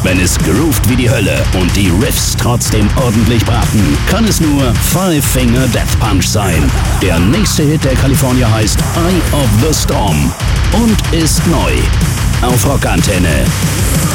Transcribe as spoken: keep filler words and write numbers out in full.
Wenn es groovt wie die Hölle und die Riffs trotzdem ordentlich braten, kann es nur Five Finger Death Punch sein. Der nächste Hit der Kalifornier heißt Eye of the Storm und ist neu auf Rockantenne.